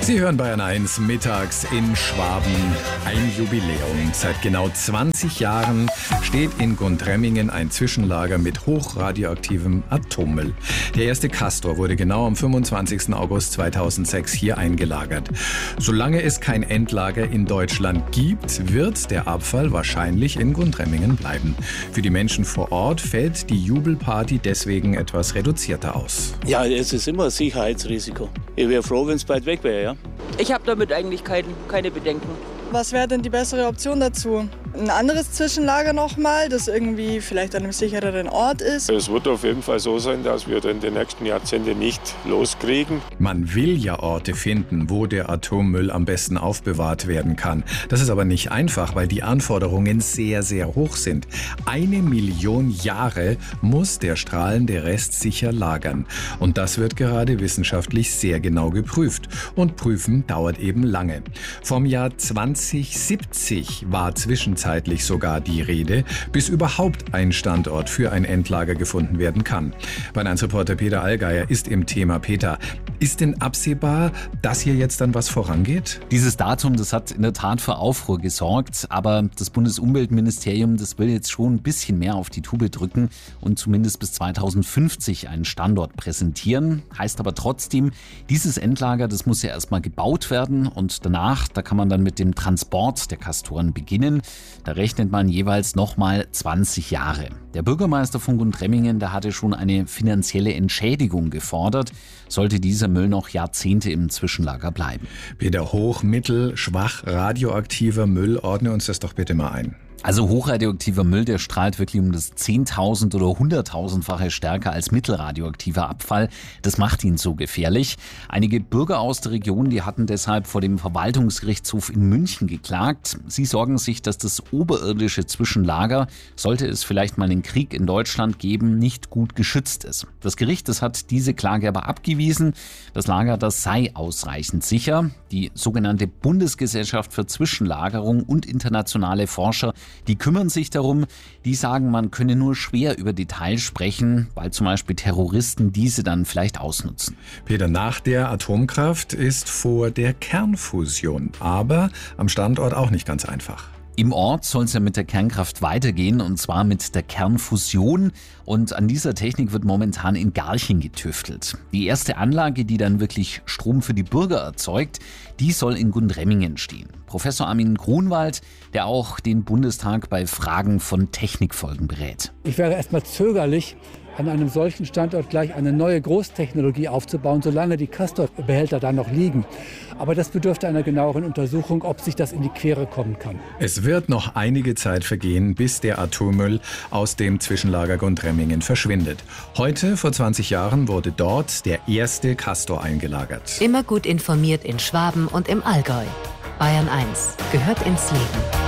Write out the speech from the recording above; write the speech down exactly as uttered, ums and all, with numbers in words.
Sie hören Bayern eins mittags in Schwaben ein Jubiläum. Seit genau zwanzig Jahren steht in Gundremmingen ein Zwischenlager mit hochradioaktivem Atommüll. Der erste Castor wurde genau am fünfundzwanzigsten August zweitausendsechs hier eingelagert. Solange es kein Endlager in Deutschland gibt, wird der Abfall wahrscheinlich in Gundremmingen bleiben. Für die Menschen vor Ort fällt die Jubelparty deswegen etwas reduzierter aus. Ja, es ist immer ein Sicherheitsrisiko. Ich wäre froh, wenn es bald weg wäre, ja. Ich habe damit eigentlich kein, keine Bedenken. Was wäre denn die bessere Option dazu? Ein anderes Zwischenlager nochmal, das irgendwie vielleicht an einem sichereren Ort ist? Es wird auf jeden Fall so sein, dass wir in den nächsten Jahrzehnten nicht loskriegen. Man will ja Orte finden, wo der Atommüll am besten aufbewahrt werden kann. Das ist aber nicht einfach, weil die Anforderungen sehr, sehr hoch sind. Eine Million Jahre muss der strahlende Rest sicher lagern. Und das wird gerade wissenschaftlich sehr genau geprüft. Und prüfen dauert eben lange. Vom Jahr zweitausendsiebzig war zwischenzeitlich Zeitlich sogar die Rede, bis überhaupt ein Standort für ein Endlager gefunden werden kann. Bayern eins Reporter Peter Allgeier ist im Thema. Peter, ist denn absehbar, dass hier jetzt dann was vorangeht? Dieses Datum, das hat in der Tat für Aufruhr gesorgt, aber das Bundesumweltministerium, das will jetzt schon ein bisschen mehr auf die Tube drücken und zumindest bis zweitausendfünfzig einen Standort präsentieren. Heißt aber trotzdem, dieses Endlager, das muss ja erstmal gebaut werden und danach, da kann man dann mit dem Transport der Castoren beginnen. Da rechnet man jeweils nochmal zwanzig Jahre. Der Bürgermeister von Gundremmingen, der hatte schon eine finanzielle Entschädigung gefordert, sollte dieser Müll noch Jahrzehnte im Zwischenlager bleiben. Peter, hoch, mittel, schwach, radioaktiver Müll, ordne uns das doch bitte mal ein. Also hochradioaktiver Müll, der strahlt wirklich um das zehntausend- oder hunderttausendfache stärker als mittelradioaktiver Abfall. Das macht ihn so gefährlich. Einige Bürger aus der Region, die hatten deshalb vor dem Verwaltungsgerichtshof in München geklagt. Sie sorgen sich, dass das oberirdische Zwischenlager, sollte es vielleicht mal einen Krieg in Deutschland geben, nicht gut geschützt ist. Das Gericht, das hat diese Klage aber abgewiesen. Das Lager, das sei ausreichend sicher. Die sogenannte Bundesgesellschaft für Zwischenlagerung und internationale Forscher, die kümmern sich darum, die sagen, man könne nur schwer über Details sprechen, weil zum Beispiel Terroristen diese dann vielleicht ausnutzen. Peter, nach der Atomkraft ist vor der Kernfusion, aber am Standort auch nicht ganz einfach. Im Ort soll es ja mit der Kernkraft weitergehen, und zwar mit der Kernfusion. Und an dieser Technik wird momentan in Garching getüftelt. Die erste Anlage, die dann wirklich Strom für die Bürger erzeugt, die soll in Gundremmingen stehen. Professor Armin Grunwald, der auch den Bundestag bei Fragen von Technikfolgen berät. Ich wäre erstmal zögerlich, an einem solchen Standort gleich eine neue Großtechnologie aufzubauen, solange die Castor-Behälter da noch liegen. Aber das bedürfte einer genaueren Untersuchung, ob sich das in die Quere kommen kann. Es wird noch einige Zeit vergehen, bis der Atommüll aus dem Zwischenlager Gundremmingen verschwindet. Heute, vor zwanzig Jahren, wurde dort der erste Castor eingelagert. Immer gut informiert in Schwaben und im Allgäu. Bayern eins gehört ins Leben.